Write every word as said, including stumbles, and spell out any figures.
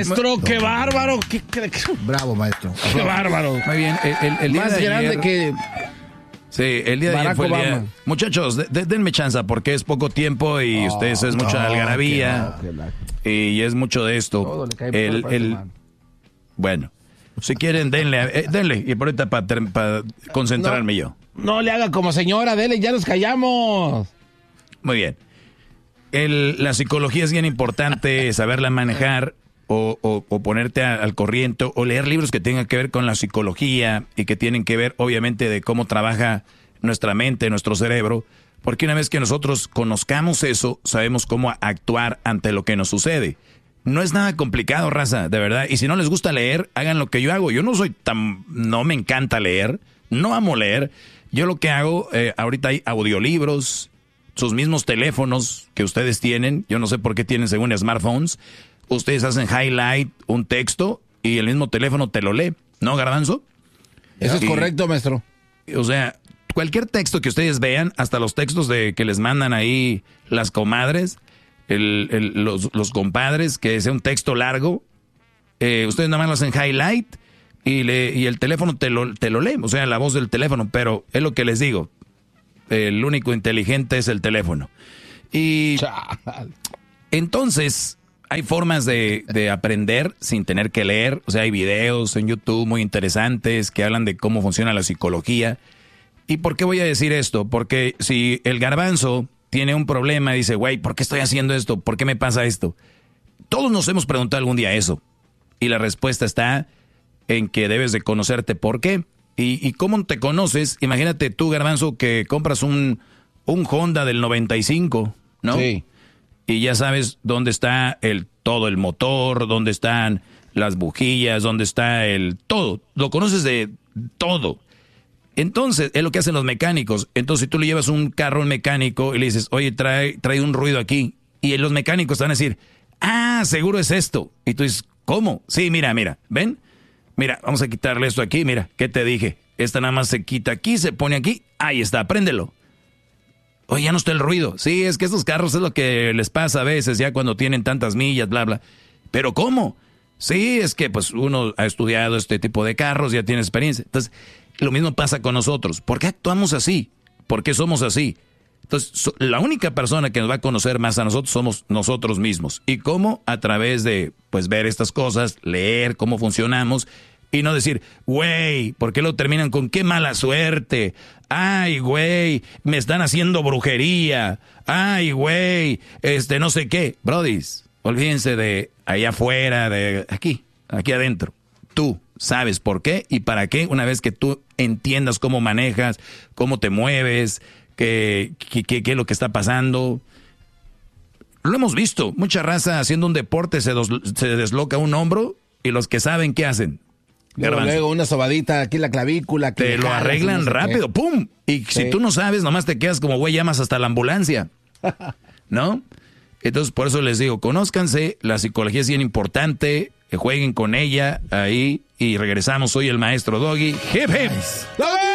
Maestro, qué bárbaro. Qué, qué, qué... Bravo, maestro. Qué bárbaro. Muy bien. El, el, el día Más de grande ayer, que... Sí, el día de Barack ayer fue el día... Obama. Muchachos, de, de, denme chance porque es poco tiempo y Oh, ustedes es mucha no, algarabía que no, y es mucho de esto. Todo le cae el, por el, bueno, si quieren, denle, eh, denle. Y por ahorita para pa concentrarme no, yo. No le haga como señora, dele, ya nos callamos. Muy bien. El, la psicología es bien importante, saberla manejar o, o, o ponerte a, al corriente o leer libros que tengan que ver con la psicología y que tienen que ver obviamente de cómo trabaja nuestra mente, nuestro cerebro, porque una vez que nosotros conozcamos eso, sabemos cómo actuar ante lo que nos sucede. No es nada complicado, raza, de verdad. Y si no les gusta leer, hagan lo que yo hago. Yo no soy tan... no me encanta leer, no amo leer. Yo lo que hago, eh, ahorita hay audiolibros, sus mismos teléfonos que ustedes tienen, yo no sé por qué tienen según smartphones, ustedes hacen highlight un texto y el mismo teléfono te lo lee, ¿no, Garbanzo? Eso es Y, correcto, maestro. O sea, cualquier texto que ustedes vean, hasta los textos de que les mandan ahí las comadres, el, el, los, los compadres, que sea un texto largo, eh, ustedes nada más lo hacen highlight y, le, y el teléfono te lo, te lo lee, o sea, la voz del teléfono, pero es lo que les digo. El único inteligente es el teléfono. Y entonces hay formas de, de aprender sin tener que leer. O sea, hay videos en YouTube muy interesantes que hablan de cómo funciona la psicología. ¿Y por qué voy a decir esto? Porque si el Garbanzo tiene un problema y dice, güey, ¿por qué estoy haciendo esto? ¿Por qué me pasa esto? Todos nos hemos preguntado algún día eso. Y la respuesta está en que debes de conocerte por qué. ¿Y, y cómo te conoces? Imagínate tú, Garbanzo, que compras un, un Honda del noventa y cinco, ¿no? Sí. Y ya sabes dónde está el todo el motor, dónde están las bujillas, dónde está el todo. Lo conoces de todo. Entonces, es lo que hacen los mecánicos. Entonces, si tú le llevas un carro a un mecánico y le dices, oye, trae, trae un ruido aquí. Y los mecánicos te van a decir, ah, seguro es esto. Y tú dices, ¿cómo? Sí, mira, mira, ¿ven? Mira, vamos a quitarle esto aquí, mira, ¿qué te dije? Esta nada más se quita aquí, se pone aquí, ahí está, préndelo. Oye, ya no está el ruido. Sí, es que estos carros es lo que les pasa a veces, ya cuando tienen tantas millas, bla, bla. ¿Pero cómo? Sí, es que pues uno ha estudiado este tipo de carros, ya tiene experiencia. Entonces, lo mismo pasa con nosotros. ¿Por qué actuamos así? ¿Por qué somos así? Entonces, so, la única persona que nos va a conocer más a nosotros somos nosotros mismos. ¿Y cómo? A través de, pues, ver estas cosas, leer cómo funcionamos y no decir, güey, ¿por qué lo terminan con qué mala suerte? Ay, güey, me están haciendo brujería. Ay, güey, este, no sé qué. Brodis, olvídense de allá afuera, de aquí, aquí adentro. Tú sabes por qué y para qué una vez que tú entiendas cómo manejas, cómo te mueves, qué, qué, qué, qué es lo que está pasando. Lo hemos visto, mucha raza haciendo un deporte se, dos, se desloca un hombro y los que saben, ¿qué hacen? Luego, luego una sobadita aquí en la clavícula. Que te lo jalas, arreglan no sé rápido, qué. ¡Pum! Y sí. Si tú no sabes, nomás te quedas como güey, llamas hasta la ambulancia, ¿no? Entonces, por eso les digo, conózcanse, la psicología es bien importante, jueguen con ella ahí y regresamos. Soy el maestro Doggy. ¡Hip, hip! ¡Doggy!